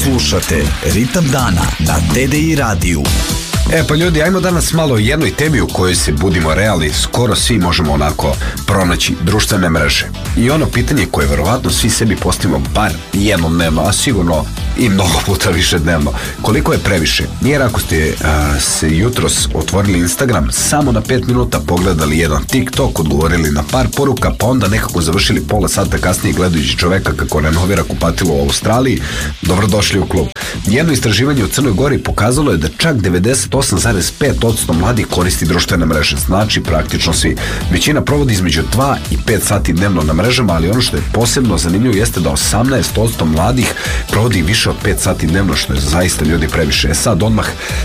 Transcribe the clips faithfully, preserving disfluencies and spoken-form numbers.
Slušate Ritam dana na T D I radiju. E pa ljudi, ajmo danas malo o jednoj temi u kojoj se, budimo realni, skoro svi možemo onako pronaći: društvene mreže. I ono pitanje koje verovatno svi sebi postavimo bar jednom dnevno, a sigurno i mnogo puta više dnevno: koliko je previše? Jer ako ste a, se jutros otvorili Instagram, samo na pet minuta pogledali jedan TikTok, odgovorili na par poruka, pa onda nekako završili pola sata kasnije gledajući čoveka kako renovira kupatilo u Australiji, dobrodošli u klub. Jedno istraživanje u Crnoj Gori pokazalo je da čak devedeset osam zarez pet posto mladih koristi društvene mreže, znači praktično svi. Većina provodi između dva i pet sati dnevno na mrežama, ali ono što je posebno zanimljivo jeste da osamnaest posto mladih provodi više od pet sati dnevno, što je zaista, ljudi, previše. E sad odmah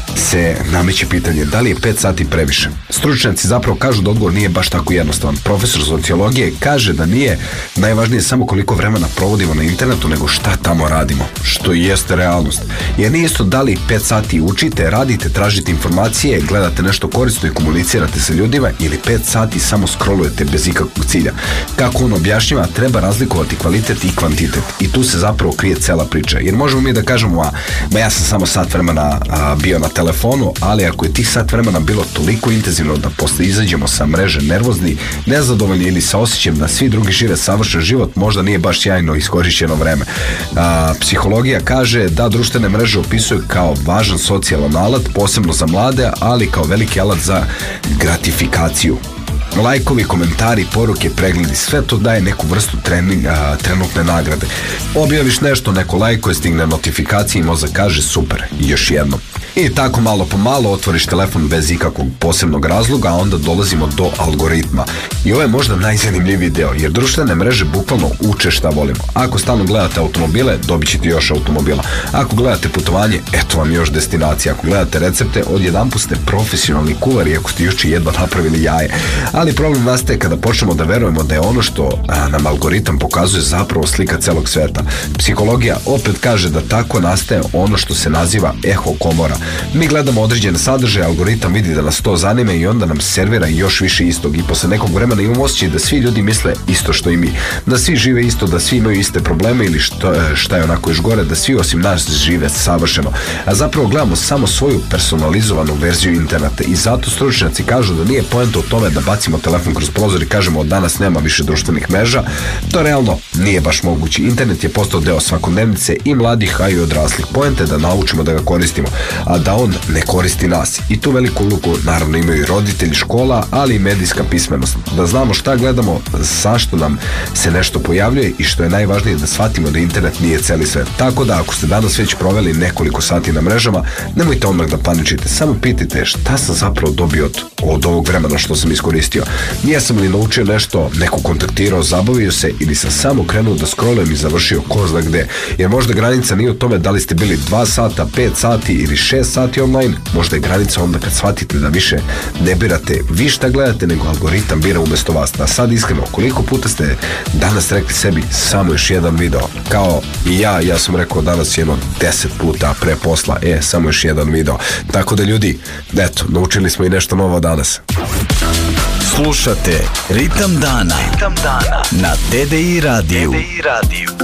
se nameće pitanje: da li je pet sati previše? Stručnjaci zapravo kažu da odgovor nije baš tako jednostavan. Profesor sociologije kaže da nije najvažnije samo koliko vremena provodimo na internetu, nego šta tamo radimo, što i jeste realnost. Jer nije isto da li pet sati učite, radite, tražite informacije, gledate nešto korisno i komunicirate sa ljudima, ili pet sati samo scrollujete bez ikakvog cilja. Kako on objašnjava, treba razlikovati kvalitet i kvantitet, i tu se zapravo krije cela priča. Jer možemo mi da kažemo: a, ma ja sam samo sat vremena a, bio na telefonu, ali ako je tih sat vremena bilo toliko intenzivno da posle izađemo sa mreže nervozni, nezadovoljni ili sa osjećajem da svi drugi žive savršen život, možda nije baš sjajno iskorišćeno vreme. A, psihologija kaže da društvene mreže opisuju kao važan socijalan alat, posebno za mlade, ali kao veliki alat za gratifikaciju. Lajkovi, komentari, poruke, pregledi, sve to daje neku vrstu trening, a, trenutne nagrade. Objaviš nešto, neko lajkuje, stigne notifikacije i mozak kaže: super, još jednom. I tako malo po malo otvoriš telefon bez ikakvog posebnog razloga, a onda dolazimo do algoritma. I ovo je možda najzanimljiviji deo, jer društvene mreže bukvalno uče šta volimo. Ako stalno gledate automobile, dobit ćete još automobila. Ako gledate putovanje, eto vam još destinacija. Ako gledate recepte, odjedanput ste profesionalni kuvari, ako ste juče jedva napravili jaje. Ali problem nastaje kada počnemo da verujemo da je ono što a, nam algoritam pokazuje zapravo slika celog sveta. Psihologija opet kaže da tako nastaje ono što se naziva eho komora. Mi gledamo određene sadržaje, algoritam vidi da nas to zanima i onda nam servira još više istog, i posle nekog vremena imamo osjećaj da svi ljudi misle isto što i mi, da svi žive isto, da svi imaju iste probleme, ili što, šta je onako još gore, da svi osim nas žive savršeno, a zapravo gledamo samo svoju personalizovanu verziju interneta. I zato stručnjaci kažu da nije poenta u tome da bacimo telefon kroz prozor i kažemo: od danas nema više društvenih mreža. To realno nije baš moguće. Internet je postao deo svakodnevnice i mladih, a i odraslih. Poenta je da naučimo da ga koristimo, a da on ne koristi nas. I tu veliku ulogu naravno imaju i roditelji, škola, ali i medijska pismenost. Da znamo šta gledamo, zašto nam se nešto pojavljuje i, što je najvažnije, da shvatimo da internet nije celi svet. Tako da ako ste danas već proveli nekoliko sati na mrežama, nemojte odmah da paničite. Samo pitajte: šta sam zapravo dobio od, od ovog vremena što sam iskoristio? Jesam li naučio nešto, neko kontaktirao, zabavio se, ili sam samo krenuo da scrollujem i završio ko zna gde? Jer možda granica nije u tome da li ste bili dva sata, pet sati ili šest sati online. Možda je granica onda kad shvatite da više ne birate vi šta gledate, nego algoritam bira umesto vas. A sad iskreno, koliko puta ste danas rekli sebi: samo još jedan video? Kao i ja, ja sam rekao danas jedno deset puta pre posla: e, samo još jedan video. Tako da, ljudi, eto, naučili smo i nešto novo danas. Slušate Ritam dana, Ritam dana na T D I radiju.